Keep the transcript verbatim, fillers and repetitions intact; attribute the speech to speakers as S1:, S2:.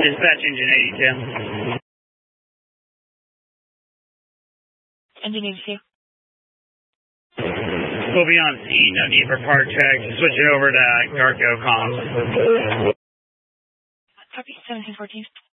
S1: Dispatch engine eighty-two.
S2: Engine eighty-two.
S1: We'll be on scene. No need for part check. Switch it over to Garco comms.
S2: Copy, seventeen fourteen.